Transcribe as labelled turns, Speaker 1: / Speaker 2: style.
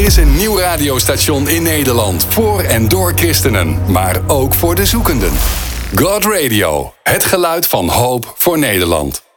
Speaker 1: is een nieuw radiostation in Nederland. Voor en door christenen, maar ook voor de zoekenden. God Radio, het geluid van hoop voor Nederland.